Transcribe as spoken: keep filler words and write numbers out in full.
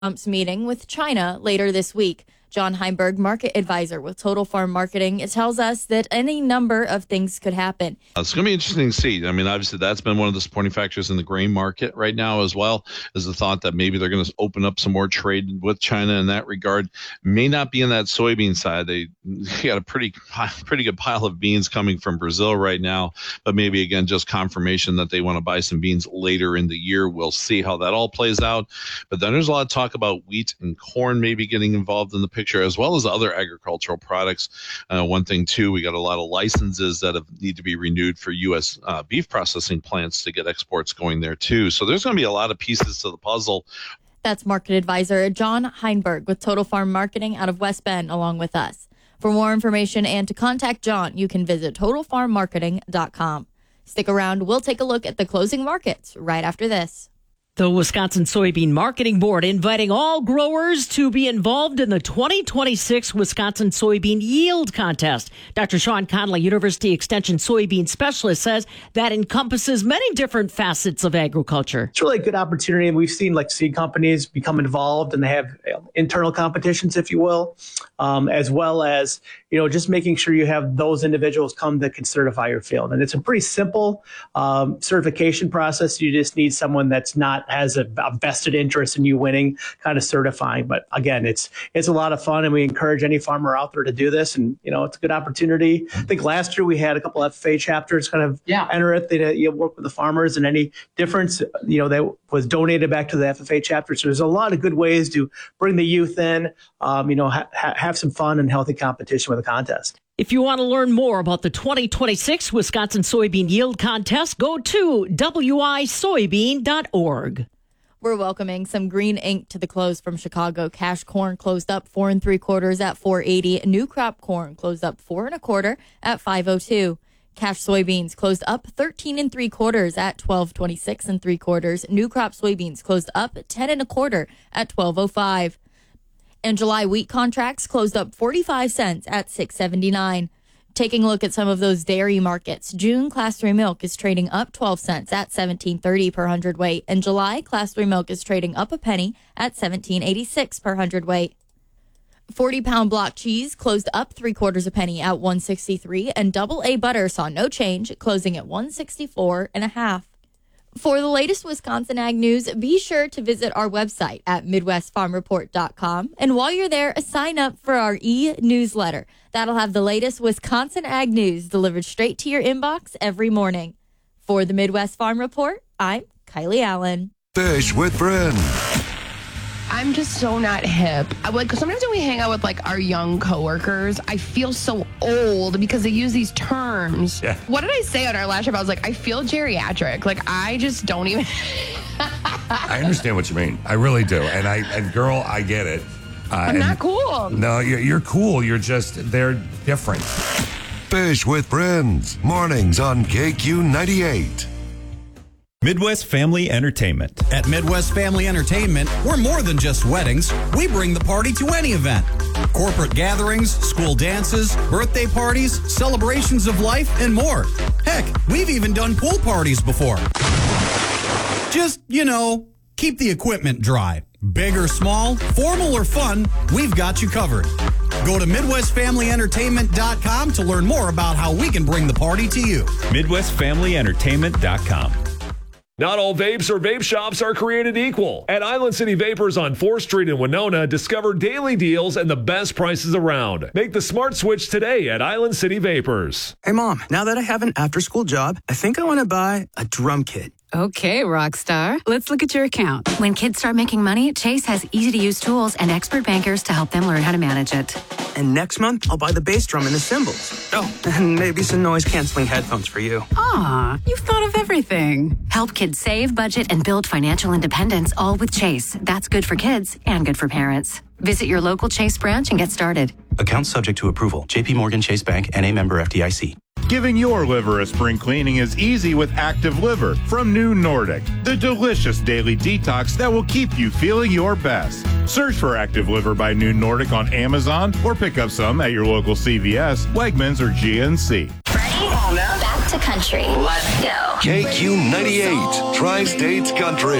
Trump's meeting with China later this week. John Heinberg, market advisor with Total Farm Marketing, it tells us that any number of things could happen. It's going to be interesting to see. I mean, obviously, that's been one of the supporting factors in the grain market right now, as well as the thought that maybe they're going to open up some more trade with China in that regard. May not be in that soybean side. They got a pretty, pretty good pile of beans coming from Brazil right now, but maybe, again, just confirmation that they want to buy some beans later in the year. We'll see how that all plays out. But then there's a lot of talk about wheat and corn maybe getting involved in the picture, as well as other agricultural products. Uh, one thing, too, we got a lot of licenses that have, need to be renewed for U S uh, beef processing plants to get exports going there, too. So there's going to be a lot of pieces to the puzzle. That's market advisor John Heinberg with Total Farm Marketing out of West Bend, along with us. For more information and to contact John, you can visit total farm marketing dot com. Stick around. We'll take a look at the closing markets right after this. The Wisconsin Soybean Marketing Board inviting all growers to be involved in the twenty twenty-six Wisconsin Soybean Yield Contest. Doctor Sean Conley, University Extension soybean specialist, says that encompasses many different facets of agriculture. It's really a good opportunity, and we've seen like seed companies become involved, and they have internal competitions, if you will, um, as well as, you know, just making sure you have those individuals come that can certify your field. And it's a pretty simple um, certification process. You just need someone that's not has a, a vested interest in you winning, kind of certifying. But again, it's it's a lot of fun, and we encourage any farmer out there to do this. And, you know, it's a good opportunity. I think last year we had a couple of F F A chapters kind of yeah. enter it. They you know, work with the farmers, and any difference, you know, that was donated back to the F F A chapter. So there's a lot of good ways to bring the youth in, um, you know, ha- have some fun and healthy competition with a contest. If you want to learn more about the twenty twenty-six Wisconsin Soybean Yield Contest, go to w i soybean dot org. We're welcoming some green ink to the close from Chicago. Cash corn closed up four and three quarters at four eighty. New crop corn closed up four and a quarter at five oh two. Cash soybeans closed up thirteen and three quarters at twelve twenty-six and three quarters. New crop soybeans closed up ten and a quarter at twelve oh five. And July wheat contracts closed up forty-five cents at six seventy-nine. Taking a look at some of those dairy markets, June Class three milk is trading up twelve cents at seventeen thirty per hundredweight, and July Class three milk is trading up a penny at seventeen eighty-six per hundredweight. forty-pound block cheese closed up three quarters a penny at one sixty-three, and double A butter saw no change, closing at one sixty-four and a half. For the latest Wisconsin Ag News, be sure to visit our website at midwest farm report dot com. And while you're there, sign up for our e-newsletter. That'll have the latest Wisconsin Ag News delivered straight to your inbox every morning. For the Midwest Farm Report, I'm Kylie Allen. Fish with friends. I'm just so not hip. I like sometimes when we hang out with like our young coworkers, I feel so old because they use these terms. Yeah. What did I say on our last trip? I was like, I feel geriatric. Like I just don't even. I understand what you mean. I really do. And I and girl, I get it. Uh, I'm not cool. No, you're, you're cool. You're just they're different. Fish with Friends mornings on K Q ninety-eight. Midwest Family Entertainment. At Midwest Family Entertainment, we're more than just weddings. We bring the party to any event. Corporate gatherings, school dances, birthday parties, celebrations of life, and more. Heck, we've even done pool parties before. Just, you know, keep the equipment dry. Big or small, formal or fun, we've got you covered. Go to midwest family entertainment dot com to learn more about how we can bring the party to you. midwest family entertainment dot com. Not all vapes or vape shops are created equal. At Island City Vapors on fourth Street in Winona, discover daily deals and the best prices around. Make the smart switch today at Island City Vapors. Hey, Mom, now that I have an after-school job, I think I want to buy a drum kit. Okay, Rockstar. Let's look at your account. When kids start making money, Chase has easy-to-use tools and expert bankers to help them learn how to manage it. And next month, I'll buy the bass drum and the cymbals. Oh, and maybe some noise-canceling headphones for you. Aw, you've thought of everything. Help kids save, budget, and build financial independence, all with Chase. That's good for kids and good for parents. Visit your local Chase branch and get started. Account subject to approval. J P Morgan Chase Bank, N A member F D I C. Giving your liver a spring cleaning is easy with Active Liver from New Nordic, the delicious daily detox that will keep you feeling your best. Search for Active Liver by New Nordic on Amazon or pick up some at your local C V S, Wegmans, or G N C. Ready? Back to country. Let's go. K Q ninety-eight, Tri-States Country.